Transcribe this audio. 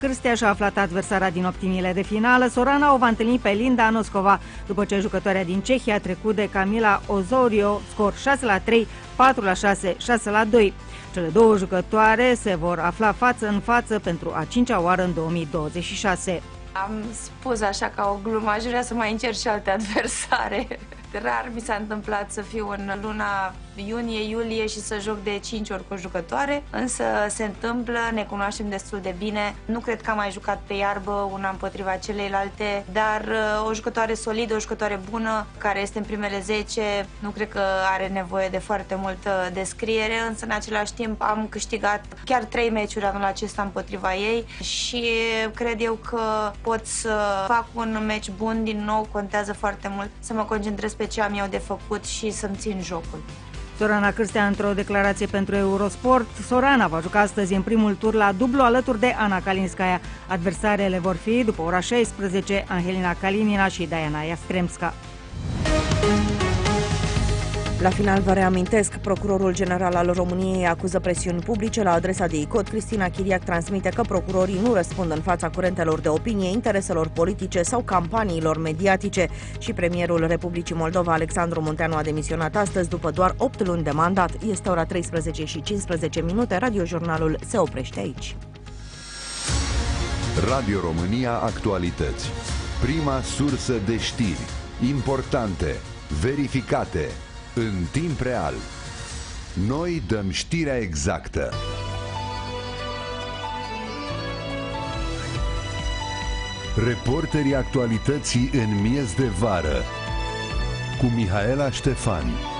Cârstea și-a aflat adversara din optimile de finală. Sorana o va întâlni pe Linda Noskova, după ce jucătoarea din Cehia a trecut de Camila Osorio, scor 6-3, 4-6, 6-2. Cele două jucătoare se vor afla față în față pentru a 5-a oară în 2026. Am spus așa ca o glumă, aș vrea să mai încerc și alte adversare. Rar mi s-a întâmplat să fiu în luna iunie-iulie și să joc de 5 ori cu o jucătoare, însă se întâmplă, ne cunoaștem destul de bine. Nu cred că am mai jucat pe iarbă una împotriva celeilalte, dar o jucătoare solidă, o jucătoare bună, care este în primele 10, nu cred că are nevoie de foarte multă descriere, însă în același timp am câștigat chiar 3 meciuri anul acesta împotriva ei și cred eu că pot să fac un meci bun din nou, contează foarte mult să mă concentrez pe ce am eu de făcut și să-mi țin jocul. Sorana Cârstea, într-o declarație pentru Eurosport: Sorana va juca astăzi în primul tur la dublu alături de Ana Kalinskaya. Adversarele vor fi, după ora 16, Angelina Kalinina și Diana Yastremska. La final, vă reamintesc, procurorul general al României acuză presiuni publice la adresa de ICOT. Cristina Chiriac transmite că procurorii nu răspund în fața curentelor de opinie, intereselor politice sau campaniilor mediatice. Și premierul Republicii Moldova, Alexandru Munteanu, a demisionat astăzi după doar 8 luni de mandat. Este ora 13:15. Radiojurnalul se oprește aici. Radio România Actualități. Prima sursă de știri importante, verificate, în timp real. Noi dăm știrea exactă. Reporterii actualității în miez de vară cu Mihaela Ștefan.